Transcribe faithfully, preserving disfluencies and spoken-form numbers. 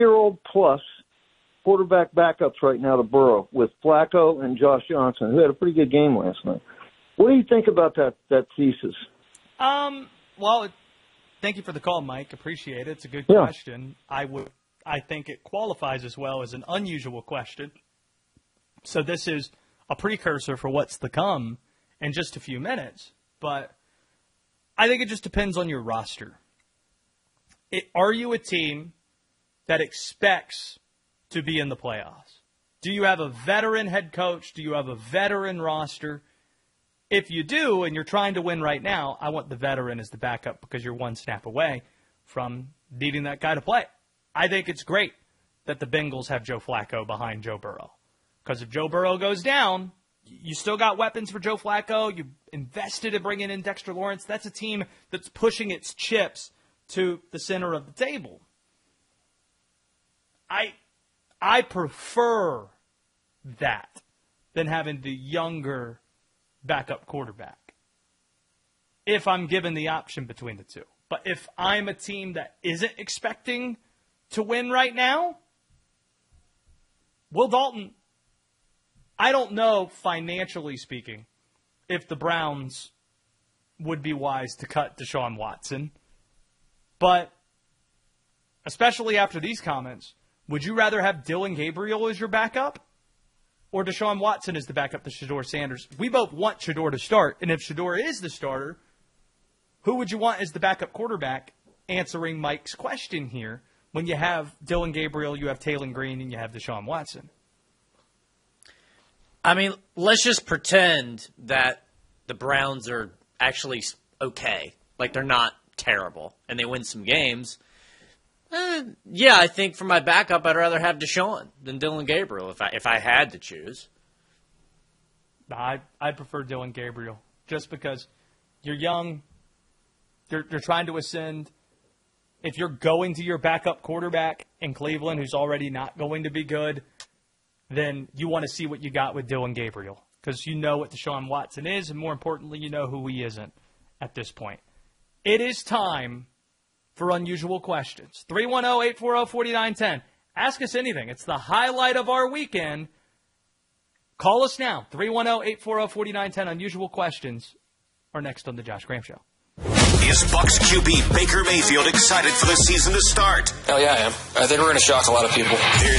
year-old plus quarterback backups right now to Burrow with Flacco and Josh Johnson, who had a pretty good game last night. What do you think about that that thesis? Um. Well, thank you for the call, Mike. Appreciate it. It's a good yeah. question. I would. I think it qualifies as well as an unusual question. So this is a precursor for what's to come in just a few minutes. But I think it just depends on your roster. It, are you a team that expects to be in the playoffs? Do you have a veteran head coach? Do you have a veteran roster? If you do, and you're trying to win right now, I want the veteran as the backup because you're one snap away from needing that guy to play. I think it's great that the Bengals have Joe Flacco behind Joe Burrow. Because if Joe Burrow goes down, you still got weapons for Joe Flacco. You invested in bringing in Dexter Lawrence. That's a team that's pushing its chips to the center of the table. I I prefer that than having the younger backup quarterback if I'm given the option between the two. But if I'm a team that isn't expecting to win right now, Will Dalton, I don't know, financially speaking, if the Browns would be wise to cut Deshaun Watson. But especially after these comments, would you rather have Dylan Gabriel as your backup or Deshaun Watson as the backup to Shedeur Sanders? We both want Shedeur to start, and if Shedeur is the starter, who would you want as the backup quarterback? Answering Mike's question here, when you have Dylan Gabriel, you have Taylor Green, and you have Deshaun Watson. I mean, let's just pretend that the Browns are actually okay. Like, they're not terrible, and they win some games. Eh, yeah, I think for my backup, I'd rather have Deshaun than Dylan Gabriel if I if I had to choose. I I prefer Dylan Gabriel just because you're young, you're you're trying to ascend. If you're going to your backup quarterback in Cleveland, who's already not going to be good, then you want to see what you got with Dylan Gabriel because you know what Deshaun Watson is, and more importantly, you know who he isn't at this point. It is time for unusual questions. three one zero, eight four zero, four nine one zero. Ask us anything. It's the highlight of our weekend. Call us now. three one zero, eight four zero, four nine one zero. Unusual questions are next on The Josh Graham Show. Is Bucs Q B Baker Mayfield excited for the season to start? Hell yeah, I am. I think we're going to shock a lot of people. There's